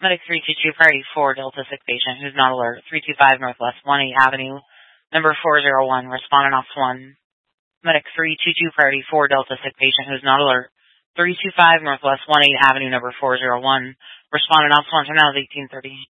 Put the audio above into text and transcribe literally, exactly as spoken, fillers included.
Medic three two two, priority four, Delta sick patient who's not alert. three two five Northwest one eight Avenue, number four zero one, responding off one. Medic three two two, priority four, Delta sick patient who's not alert. three two five Northwest one eight Avenue, number four zero one, responding off one, turn out eighteen thirty.